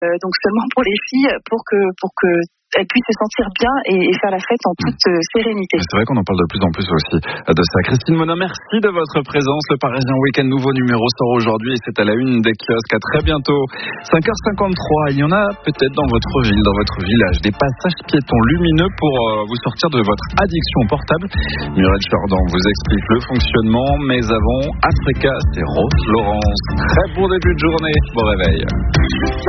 donc seulement pour les filles, pour que elles puissent se sentir bien et faire la fête en toute sérénité. C'est vrai qu'on en parle de plus en plus aussi de ça. Christine Monin, merci de votre présence. Le Parisien Week-end, nouveau numéro sort aujourd'hui et c'est à la une des kiosques. À très bientôt. 5h53, il y en a peut-être dans votre ville, dans votre village, des passages piétons lumineux pour vous sortir de votre addiction au portable. Muriel Jordan vous explique le fonctionnement, mais avant, Africa, c'est Rose Laurence. Très bon début de journée, bon réveil.